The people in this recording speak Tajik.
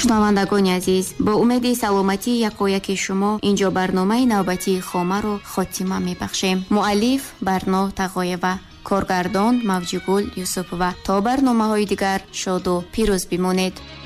шунавандагони азиз, бо умеди саломатии якояки шумо инҷо барномаи навбатии Хомаро хотима мебахшем. муаллиф Барно Тағоева, коргардон Мавҷигул Юсупова. то барномаҳои дигар шоду пирӯз бимонед.